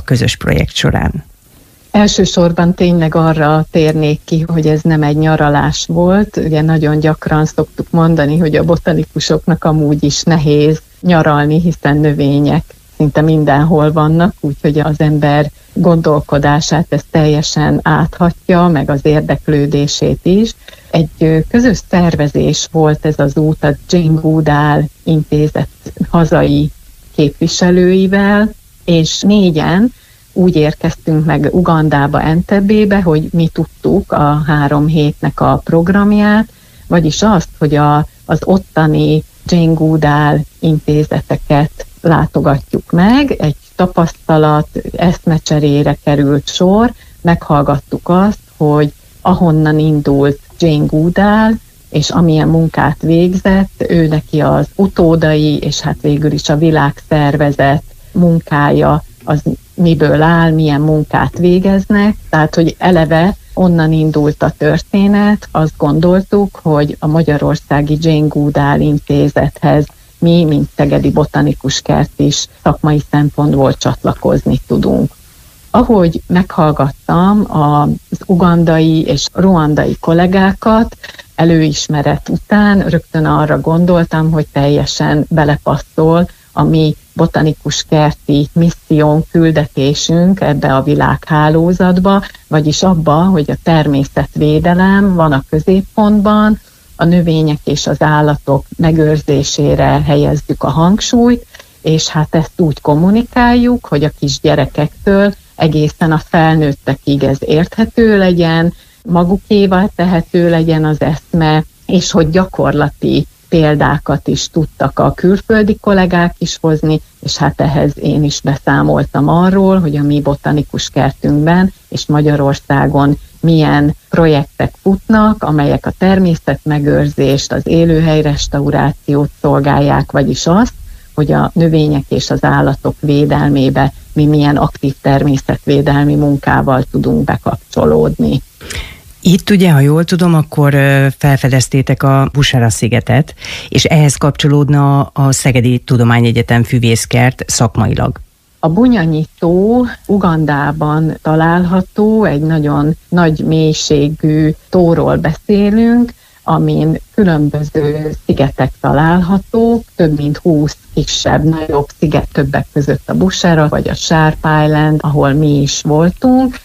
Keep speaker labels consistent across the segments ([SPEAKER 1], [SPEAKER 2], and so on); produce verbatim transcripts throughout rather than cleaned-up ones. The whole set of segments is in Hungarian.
[SPEAKER 1] közös projekt során?
[SPEAKER 2] Elsősorban tényleg arra térnék ki, hogy ez nem egy nyaralás volt. Ugye nagyon gyakran szoktuk mondani, hogy a botanikusoknak amúgy is nehéz nyaralni, hiszen növények szinte mindenhol vannak, úgyhogy az ember gondolkodását ez teljesen áthatja, meg az érdeklődését is. Egy közös szervezés volt ez az út a Jane Goodall Intézet hazai képviselőivel, és négyen úgy érkeztünk meg Ugandába, Entebébe, hogy mi tudtuk a három hétnek a programját, vagyis azt, hogy a, az ottani Jane Goodall intézeteket látogatjuk meg, egy tapasztalat, eszmecserére került sor, meghallgattuk azt, hogy ahonnan indult Jane Goodall, és amilyen munkát végzett, ő neki az utódai, és hát végül is a világszervezet munkája az miből áll, milyen munkát végeznek, tehát hogy eleve onnan indult a történet, azt gondoltuk, hogy a Magyarországi Jane Goodall Intézethez mi, mint Szegedi Botanikus Kert is szakmai szempontból csatlakozni tudunk. Ahogy meghallgattam az ugandai és ruandai kollégákat, előismeret után rögtön arra gondoltam, hogy teljesen belepasszol a mi botanikus kerti missziónk, küldetésünk ebbe a világhálózatba, vagyis abba, hogy a természetvédelem van a középpontban, a növények és az állatok megőrzésére helyezzük a hangsúlyt, és hát ezt úgy kommunikáljuk, hogy a kis gyerekektől egészen a felnőttekig ez érthető legyen, magukévá tehető legyen az eszme, és hogy gyakorlati példákat is tudtak a külföldi kollégák is hozni, és hát ehhez én is beszámoltam arról, hogy a mi botanikus kertünkben és Magyarországon milyen projektek futnak, amelyek a természetmegőrzést, az élőhely restaurációt szolgálják, vagyis azt, hogy a növények és az állatok védelmébe mi milyen aktív természetvédelmi munkával tudunk bekapcsolódni.
[SPEAKER 1] Itt ugye, ha jól tudom, akkor felfedeztétek a Busára-szigetet, és ehhez kapcsolódna a Szegedi Tudományegyetem füvészkert szakmailag.
[SPEAKER 2] A Bunyanyitó Ugandában található, egy nagyon nagy mélységű tóról beszélünk, amin különböző szigetek találhatók, több mint húsz kisebb, nagyobb sziget, többek között a Busára vagy a Sharp Island, ahol mi is voltunk,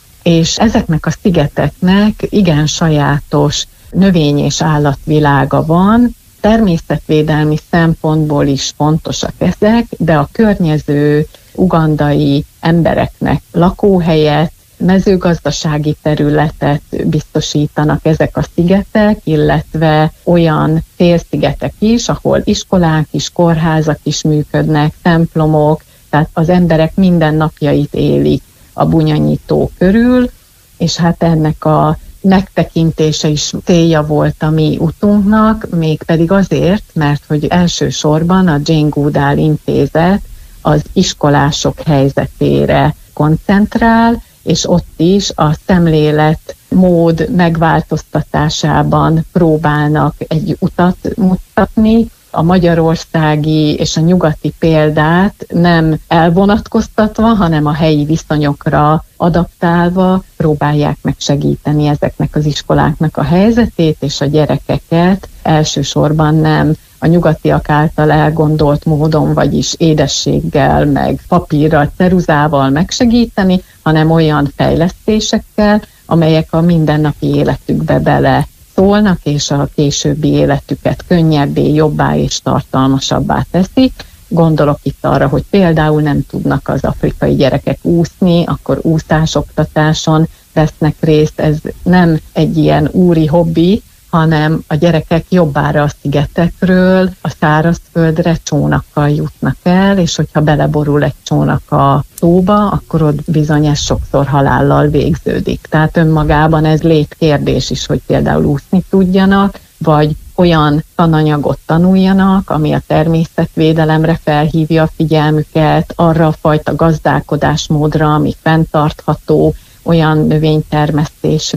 [SPEAKER 2] és ezeknek a szigeteknek igen sajátos növény- és állatvilága van, természetvédelmi szempontból is fontosak ezek, de a környező ugandai embereknek lakóhelyet, mezőgazdasági területet biztosítanak ezek a szigetek, illetve olyan félszigetek is, ahol iskolák is, kórházak is működnek, templomok, tehát az emberek mindennapjait élik a Bunyanyitó körül, és hát ennek a megtekintése is célja volt a mi utunknak, mégpedig azért, mert hogy elsősorban a Jane Goodall Intézet az iskolások helyzetére koncentrál, és ott is a szemlélet mód megváltoztatásában próbálnak egy utat mutatni. A magyarországi és a nyugati példát nem elvonatkoztatva, hanem a helyi viszonyokra adaptálva próbálják meg segíteni ezeknek az iskoláknak a helyzetét, és a gyerekeket elsősorban nem a nyugatiak által elgondolt módon, vagyis édességgel, meg papírral, ceruzával megsegíteni, hanem olyan fejlesztésekkel, amelyek a mindennapi életükbe bele szólnak, és a későbbi életüket könnyebbé, jobbá és tartalmasabbá teszik. Gondolok itt arra, hogy például nem tudnak az afrikai gyerekek úszni, akkor úszásoktatáson vesznek részt. Ez nem egy ilyen úri hobbi, hanem a gyerekek jobbára a szigetekről a szárazföldre csónakkal jutnak el, és hogyha beleborul egy csónak a tóba, akkor ott bizony ez sokszor halállal végződik. Tehát önmagában ez létkérdés is, hogy például úszni tudjanak, vagy olyan tananyagot tanuljanak, ami a természetvédelemre felhívja a figyelmüket, arra a fajta gazdálkodásmódra, ami fenntartható, olyan növénytermesztésre,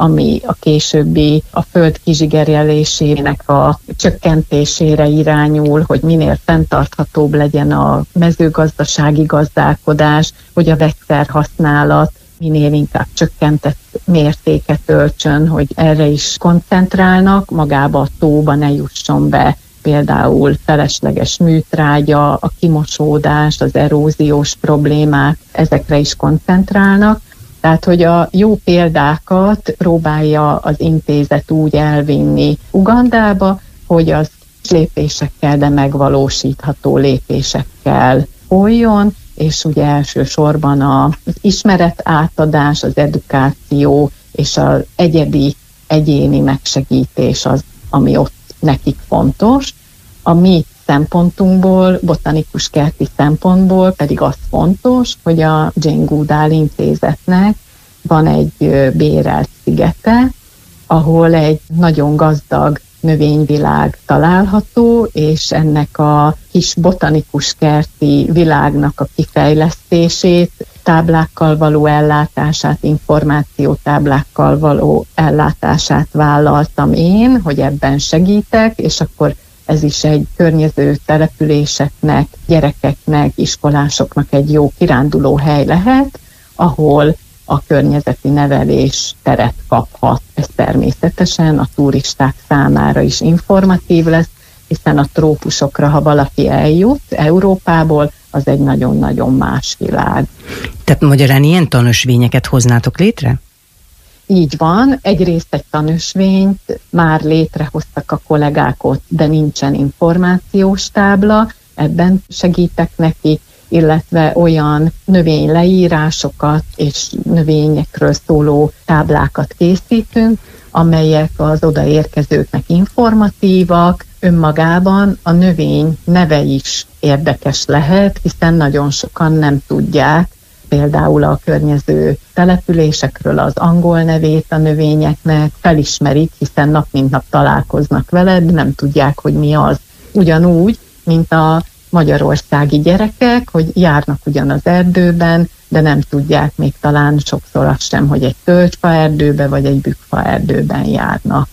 [SPEAKER 2] ami a későbbi a föld kizsigerjelésének a csökkentésére irányul, hogy minél fenntarthatóbb legyen a mezőgazdasági gazdálkodás, hogy a vegyszerhasználat minél inkább csökkentett mértéket öltsön, hogy erre is koncentrálnak, magába a tóba ne jusson be például felesleges műtrágya, a kimosódás, az eróziós problémák, ezekre is koncentrálnak. Tehát, hogy a jó példákat próbálja az intézet úgy elvinni Ugandába, hogy az lépésekkel, de megvalósítható lépésekkel folyjon, és ugye elsősorban az ismeret átadás, az edukáció és az egyedi, egyéni megsegítés az, ami ott nekik fontos. A mi szempontunkból, botanikus kerti szempontból pedig az fontos, hogy a Jane Goodall intézetnek van egy bérelt szigete, ahol egy nagyon gazdag növényvilág található, és ennek a kis botanikus kerti világnak a kifejlesztését, táblákkal való ellátását, információtáblákkal való ellátását vállaltam én, hogy ebben segítek, és akkor ez is egy környező településeknek, gyerekeknek, iskolásoknak egy jó kiránduló hely lehet, ahol a környezeti nevelés teret kaphat. Ez természetesen a turisták számára is informatív lesz, hiszen a trópusokra, ha valaki eljut Európából, az egy nagyon-nagyon más világ.
[SPEAKER 1] Tehát magyarán ilyen tanösvényeket hoznátok létre?
[SPEAKER 2] Így van, egyrészt egy tanösvényt már létrehoztak a kollégák ott, de nincsen információs tábla, ebben segítek neki, illetve olyan növényleírásokat és növényekről szóló táblákat készítünk, amelyek az odaérkezőknek informatívak, önmagában a növény neve is érdekes lehet, hiszen nagyon sokan nem tudják, például a környező településekről az angol nevét a növényeknek, felismerik, hiszen nap mint nap találkoznak vele, de nem tudják, hogy mi az. Ugyanúgy, mint a magyarországi gyerekek, hogy járnak ugyan az erdőben, de nem tudják még talán sokszor azt sem, hogy egy tölgyfa erdőbe vagy egy bükkfa erdőben járnak.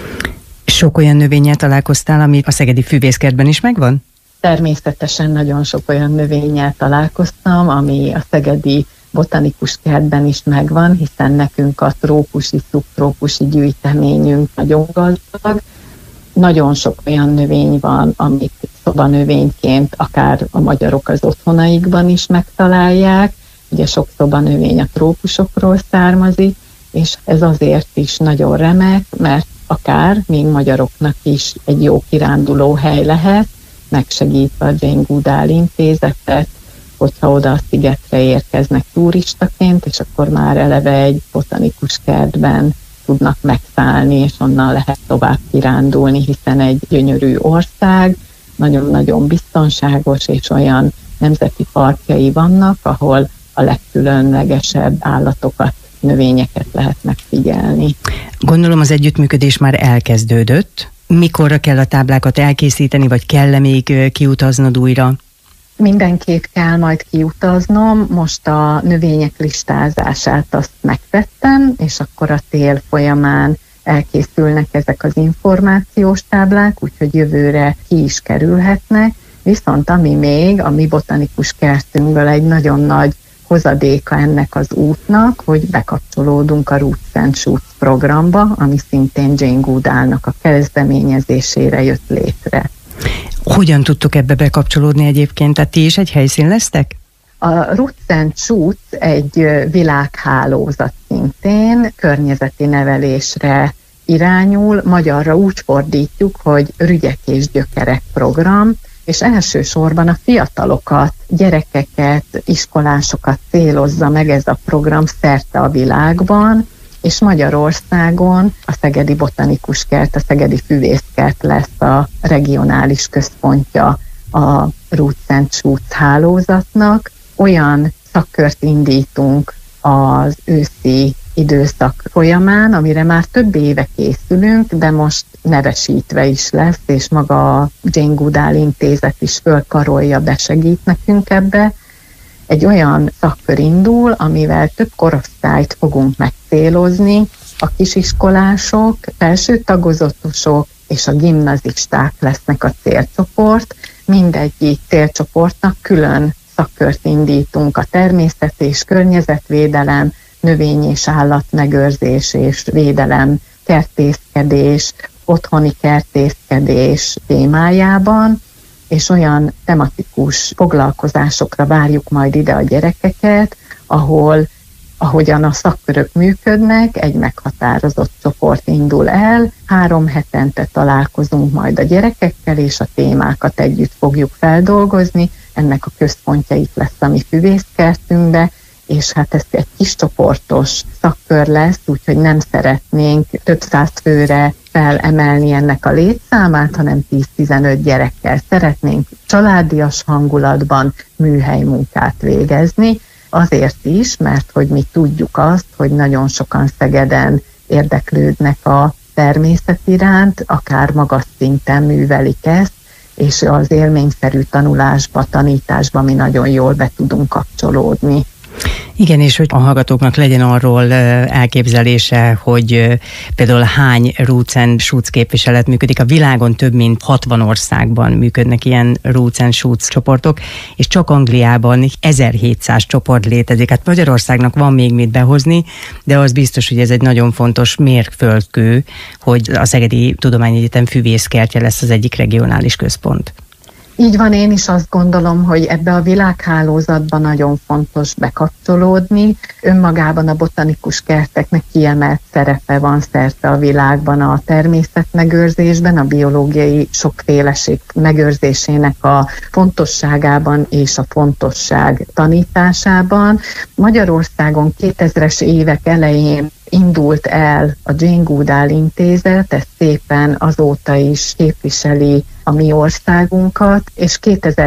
[SPEAKER 1] Sok olyan növényel találkoztál, ami a szegedi füvészkertben is megvan?
[SPEAKER 2] Természetesen nagyon sok olyan növényel találkoztam, ami a szegedi botanikus kertben is megvan, hiszen nekünk a trópusi, szubtrópusi gyűjteményünk nagyon gazdag. Nagyon sok olyan növény van, amit szobanövényként akár a magyarok az otthonaikban is megtalálják. Ugye sok szobanövény a trópusokról származik, és ez azért is nagyon remek, mert akár még magyaroknak is egy jó kiránduló hely lehet, megsegítve a Jane Goodall intézetet, hogyha oda a szigetre érkeznek turistaként, és akkor már eleve egy botanikus kertben tudnak megszállni, és onnan lehet tovább kirándulni, hiszen egy gyönyörű ország, nagyon-nagyon biztonságos, és olyan nemzeti parkjai vannak, ahol a legkülönlegesebb állatokat, növényeket lehet megfigyelni.
[SPEAKER 1] Gondolom az együttműködés már elkezdődött. Mikorra kell a táblákat elkészíteni, vagy kell-e még kiutaznod újra?
[SPEAKER 2] Mindenképp kell majd kiutaznom, most a növények listázását azt megtettem, és akkor a tél folyamán elkészülnek ezek az információs táblák, úgyhogy jövőre ki is kerülhetnek, viszont ami még a mi botanikus kertünkből egy nagyon nagy hozadéka ennek az útnak, hogy bekapcsolódunk a Roots and Shoots programba, ami szintén Jane Goodallnak a kezdeményezésére jött létre.
[SPEAKER 1] Hogyan tudtok ebbe bekapcsolódni egyébként? Tehát ti is egy helyszín lesztek?
[SPEAKER 2] A Roots and Shoots egy világhálózat szintén, környezeti nevelésre irányul, magyarra úgy fordítjuk, hogy Rügyek és Gyökerek program, és elsősorban a fiatalokat, gyerekeket, iskolásokat célozza meg ez a program szerte a világban, és Magyarországon a Szegedi Botanikus Kert, a Szegedi Füvészkert lesz a regionális központja a Roots and Shoots hálózatnak. Olyan szakkört indítunk az őszi időszak folyamán, amire már több éve készülünk, de most nevesítve is lesz, és maga a Jane Goodall intézet is fölkarolja, besegít nekünk ebbe. Egy olyan szakkör indul, amivel több korosztályt fogunk megcélozni, A kisiskolások, felső tagozatosok és a gimnazisták lesznek a célcsoport. Mindegyik célcsoportnak külön szakkört indítunk: a természet és környezetvédelem, növény- és állatmegőrzés és védelem, kertészkedés, otthoni kertészkedés témájában, és olyan tematikus foglalkozásokra várjuk majd ide a gyerekeket, ahol, ahogyan a szakkörök működnek, egy meghatározott csoport indul el, három hetente találkozunk majd a gyerekekkel, és a témákat együtt fogjuk feldolgozni. Ennek a központja itt lesz a mi füvészkertünkbe, és hát ez egy kis csoportos szakkör lesz, úgyhogy nem szeretnénk több száz főre felemelni ennek a létszámát, hanem tíz-tizenöt gyerekkel szeretnénk családias hangulatban műhelymunkát végezni. Azért is, mert hogy mi tudjuk azt, hogy nagyon sokan Szegeden érdeklődnek a természet iránt, akár magas szinten művelik ezt, és az élményszerű tanulásba, tanításba mi nagyon jól be tudunk kapcsolódni.
[SPEAKER 1] Igen, és hogy a hallgatóknak legyen arról elképzelése, hogy például hány Roots and Shoots képviselet működik. A világon több mint hatvan országban működnek ilyen Roots and Shoots csoportok, és csak Angliában ezerhétszáz csoport létezik. Hát Magyarországnak van még mit behozni, de az biztos, hogy ez egy nagyon fontos mérföldkő, hogy a Szegedi Tudományegyetem füvészkertje lesz az egyik regionális központ.
[SPEAKER 2] Így van, én is azt gondolom, hogy ebbe a világhálózatban nagyon fontos bekapcsolódni. Önmagában a botanikus kerteknek kiemelt szerepe van szerte a világban a természetmegőrzésben, a biológiai sokféleség megőrzésének a fontosságában és a fontosság tanításában. Magyarországon kétezres évek elején indult el a Jane Goodall intézet, ez szépen azóta is képviseli a mi országunkat, és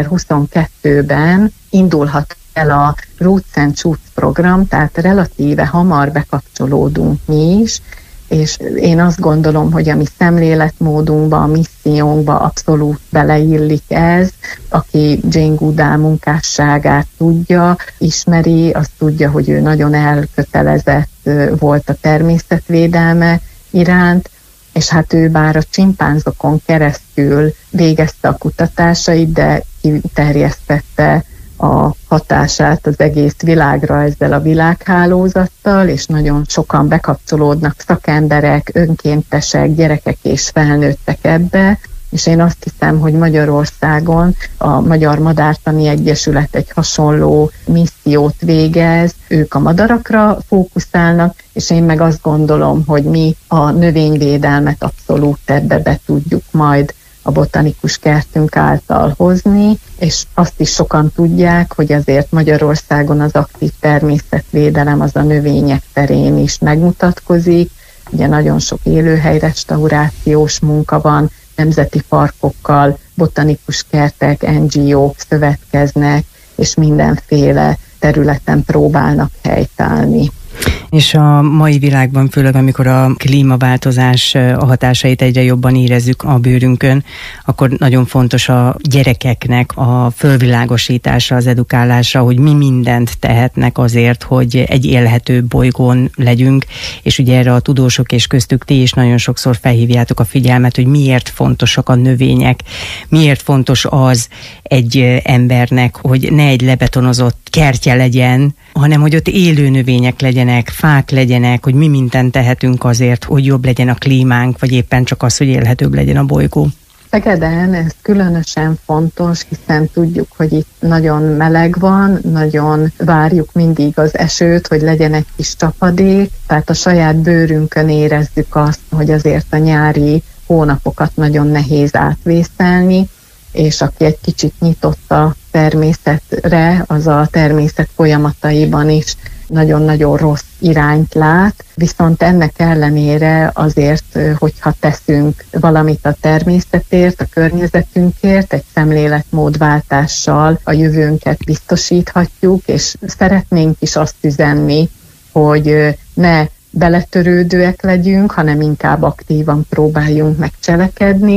[SPEAKER 2] kétezer-huszonkettőben indulhat el a Roots and Shoots program, tehát relatíve hamar bekapcsolódunk mi is, és én azt gondolom, hogy a mi szemléletmódunkba, a missziónkba abszolút beleillik ez. Aki Jane Goodall munkásságát tudja, ismeri, azt tudja, hogy ő nagyon elkötelezett volt a természetvédelme iránt, és hát ő bár a csimpánzokon keresztül végezte a kutatásait, de kiterjesztette a hatását az egész világra ezzel a világhálózattal, és nagyon sokan bekapcsolódnak, szakemberek, önkéntesek, gyerekek és felnőttek ebbe, és én azt hiszem, hogy Magyarországon a Magyar Madártani Egyesület egy hasonló missziót végez, ők a madarakra fókuszálnak, és én meg azt gondolom, hogy mi a növényvédelmet abszolút ebbe be tudjuk majd a botanikus kertünk által hozni, és azt is sokan tudják, hogy azért Magyarországon az aktív természetvédelem az a növények terén is megmutatkozik. Ugye nagyon sok élőhelyrestaurációs munka van, nemzeti parkokkal, botanikus kertek, en gé ók szövetkeznek, és mindenféle területen próbálnak helytállni.
[SPEAKER 1] És a mai világban, főleg amikor a klímaváltozás a hatásait egyre jobban érezzük a bőrünkön, akkor nagyon fontos a gyerekeknek a fölvilágosítása, az edukálása, hogy mi mindent tehetnek azért, hogy egy élhető bolygón legyünk, és ugye erre a tudósok és köztük ti is nagyon sokszor felhívjátok a figyelmet, hogy miért fontosak a növények, miért fontos az egy embernek, hogy ne egy lebetonozott kertje legyen, hanem hogy ott élő növények legyenek, fák legyenek, hogy mi mindent tehetünk azért, hogy jobb legyen a klímánk, vagy éppen csak az, hogy élhetőbb legyen a bolygó.
[SPEAKER 2] Szegeden ez különösen fontos, hiszen tudjuk, hogy itt nagyon meleg van, nagyon várjuk mindig az esőt, hogy legyen egy kis csapadék, tehát a saját bőrünkön érezzük azt, hogy azért a nyári hónapokat nagyon nehéz átvészelni, és aki egy kicsit nyitott a természetre, az a természet folyamataiban is nagyon-nagyon rossz irányt lát, viszont ennek ellenére azért, hogyha teszünk valamit a természetért, a környezetünkért, egy szemléletmódváltással a jövőnket biztosíthatjuk, és szeretnénk is azt üzenni, hogy ne beletörődőek legyünk, hanem inkább aktívan próbáljunk megcselekedni,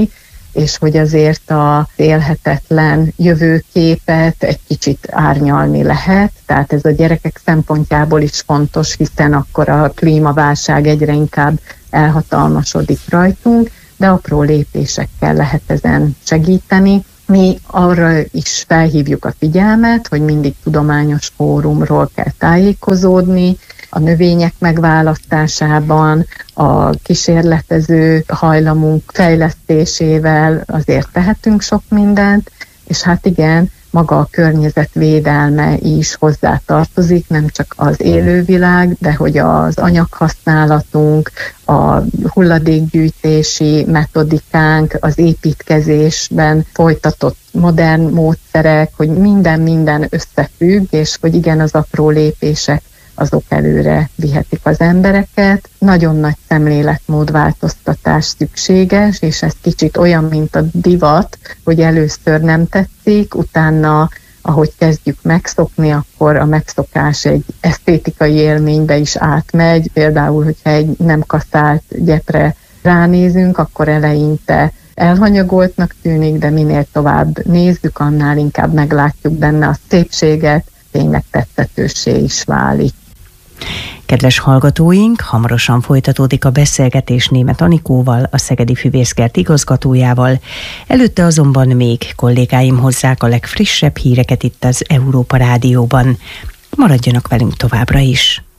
[SPEAKER 2] és hogy azért az élhetetlen jövőképet egy kicsit árnyalni lehet. Tehát ez a gyerekek szempontjából is fontos, hiszen akkor a klímaválság egyre inkább elhatalmasodik rajtunk, de apró lépésekkel lehet ezen segíteni. Mi arra is felhívjuk a figyelmet, hogy mindig tudományos fórumról kell tájékozódni, a növények megválasztásában, a kísérletező hajlamunk fejlesztésével azért tehetünk sok mindent, és hát igen, maga a környezetvédelme is hozzá tartozik, nem csak az élővilág, de hogy az anyaghasználatunk, a hulladékgyűjtési metodikánk, az építkezésben folytatott modern módszerek, hogy minden-minden összefügg, és hogy igen, az apró lépések azok előre vihetik az embereket. Nagyon nagy szemléletmódváltoztatás szükséges, és ez kicsit olyan, mint a divat, hogy először nem tetszik, utána, ahogy kezdjük megszokni, akkor a megszokás egy esztétikai élménybe is átmegy. Például, hogyha egy nem kaszált gyepre ránézünk, akkor eleinte elhanyagoltnak tűnik, de minél tovább nézzük, annál inkább meglátjuk benne a szépséget, tényleg tettetőssé is válik.
[SPEAKER 1] Kedves hallgatóink, hamarosan folytatódik a beszélgetés Németh Anikóval, a Szegedi Füvészkert igazgatójával. Előtte azonban még kollégáim hozzák a legfrissebb híreket itt az Európa Rádióban. Maradjanak velünk továbbra is!